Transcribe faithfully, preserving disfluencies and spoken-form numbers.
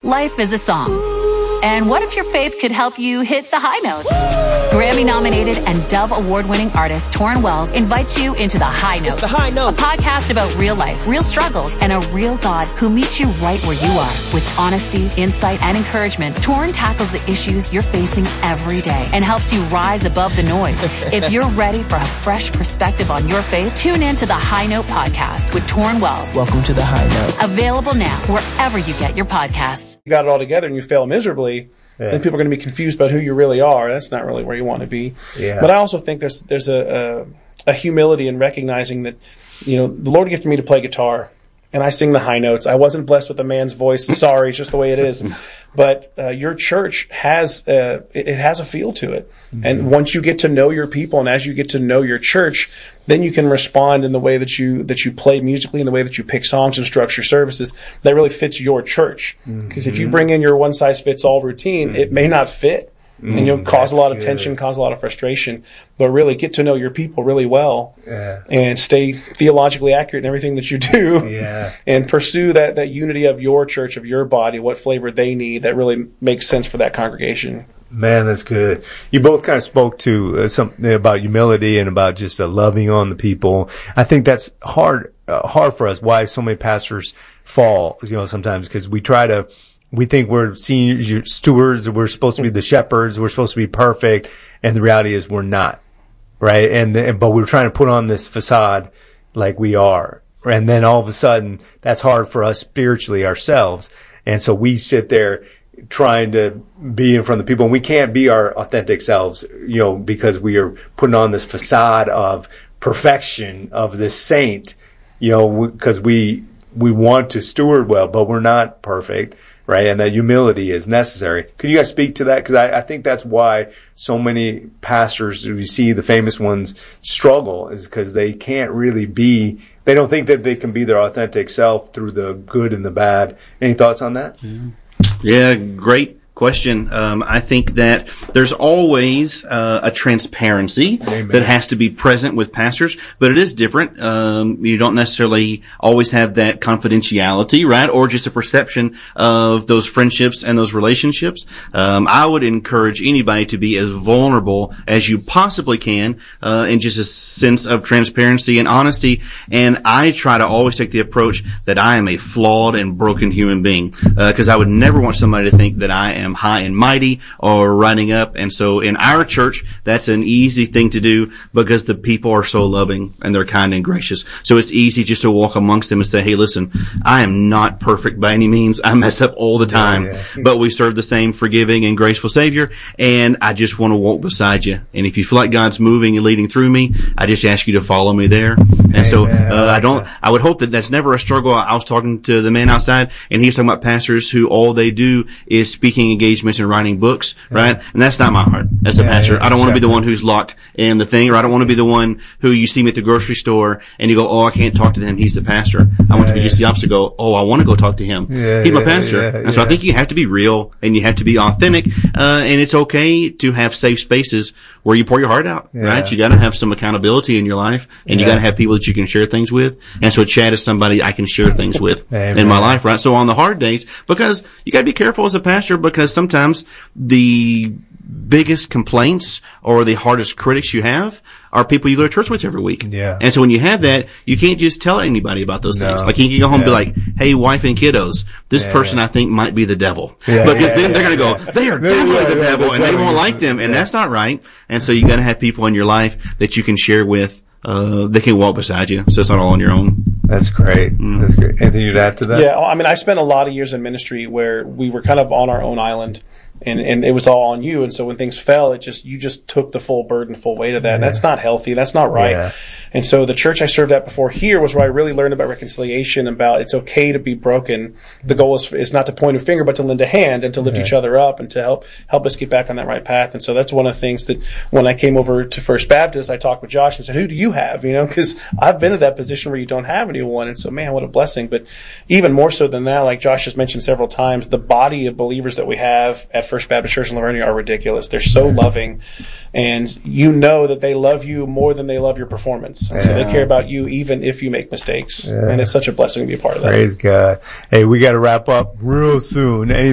Life is a song. And what if your faith could help you hit the high notes? Grammy-nominated and Dove Award-winning artist Torrin Wells invites you into The High Note. It's The High Note. A podcast about real life, real struggles, and a real God who meets you right where you are. With honesty, insight, and encouragement, Torrin tackles the issues you're facing every day and helps you rise above the noise. If you're ready for a fresh perspective on your faith, tune in to The High Note podcast with Torrin Wells. Welcome to The High Note. Available now wherever you get your podcasts. You got it all together and you fail miserably, yeah. then people are going to be confused about who you really are. That's not really where you want to be. Yeah. But I also think there's there's a, a a humility in recognizing that, you know, the Lord gifted me to play guitar, and I sing the high notes. I wasn't blessed with a man's voice. Sorry, it's just the way it is. But uh, your church has uh, it, it has a feel to it. Mm-hmm. And once you get to know your people, and as you get to know your church, then you can respond in the way that you that you play musically, in the way that you pick songs and structure services that really fits your church. Because mm-hmm. if you bring in your one size fits all routine, mm-hmm. it may not fit. Mm, and you'll cause a lot of good. tension, cause a lot of frustration. But really get to know your people really well, yeah. and stay theologically accurate in everything that you do, yeah. and pursue that, that unity of your church, of your body, what flavor they need that really makes sense for that congregation. Man, that's good. You both kind of spoke to uh, something about humility and about just uh, loving on the people. I think that's hard, uh, hard for us. Why so many pastors fall, you know, sometimes because we try to. We think we're senior stewards, we're supposed to be the shepherds, we're supposed to be perfect, and the reality is we're not, right? And the, but we're trying to put on this facade like we are, and then all of a sudden that's hard for us spiritually ourselves, and so we sit there trying to be in front of the people, and we can't be our authentic selves, you know, because we are putting on this facade of perfection of this saint, you know, because we we want to steward well, but we're not perfect. Right, and that humility is necessary. Could you guys speak to that? Because I, I think that's why so many pastors, we see the famous ones, struggle, is because they can't really be, they don't think that they can be their authentic self through the good and the bad. Any thoughts on that? Yeah, yeah great question. Um, I think that there's always uh, a transparency Amen. that has to be present with pastors, but it is different. Um, you don't necessarily always have that confidentiality, right? Or just a perception of those friendships and those relationships. Um, I would encourage anybody to be as vulnerable as you possibly can, uh, in just a sense of transparency and honesty. And I try to always take the approach that I am a flawed and broken human being, uh, because I would never want somebody to think that I am high and mighty or running up. And so in our church, that's an easy thing to do because the people are so loving and they're kind and gracious. So it's easy just to walk amongst them and say, hey, listen, I am not perfect by any means. I mess up all the time, yeah, yeah. but we serve the same forgiving and graceful Savior. And I just want to walk beside you. And if you feel like God's moving and leading through me, I just ask you to follow me there. And Amen. so, uh, I don't, I would hope that that's never a struggle. I was talking to the man outside and he was talking about pastors who all they do is speaking engagements and writing books, right? Yeah. And that's not my heart as a yeah, pastor. Yeah, I don't want to be the one who's locked in the thing, or I don't want to be the one who you see me at the grocery store and you go, oh, I can't talk to him. He's the pastor. I yeah, want to be yeah. just the opposite. Go, oh, I want to go talk to him. Yeah, He's my yeah, pastor. Yeah, and so yeah. I think you have to be real and you have to be authentic. Uh, and it's okay to have safe spaces where you pour your heart out, yeah. right? You got to have some accountability in your life and yeah. you got to have people that you can share things with. And so Chad is somebody I can share things with Amen. in my life, right? So on the hard days, because you got to be careful as a pastor, because sometimes the biggest complaints or the hardest critics you have are people you go to church with every week. Yeah. And so when you have that, you can't just tell anybody about those no. things. Like you can go home yeah. and be like, hey, wife and kiddos, this yeah, person yeah. I think might be the devil. Yeah, because yeah, then yeah, they're going to yeah. go, they are definitely yeah, the yeah, devil yeah, and they won't like them. And yeah. that's not right. And so you got to have people in your life that you can share with. Uh, they can walk beside you, so it's not all on your own. That's great. Mm. That's great. Anything you'd add to that? Yeah, I mean, I spent a lot of years in ministry where we were kind of on our own island, and, and it was all on you. And so when things fell, it just you just took the full burden, full weight of that. Yeah. And that's not healthy. That's not right. Yeah. And so the church I served at before here was where I really learned about reconciliation, about it's okay to be broken. The goal is, is not to point a finger, but to lend a hand and to lift yeah. each other up and to help help us get back on that right path. And so that's one of the things that when I came over to First Baptist, I talked with Josh and said, who do you have? You know, because I've been in that position where you don't have anyone. And so, man, what a blessing. But even more so than that, like Josh has mentioned several times, the body of believers that we have at First Baptist Church in Lavernia are ridiculous. They're so loving. And you know that they love you more than they love your performance. And yeah. so they care about you even if you make mistakes. Yeah. And it's such a blessing to be a part of that. Praise God. Hey, we got to wrap up real soon. Any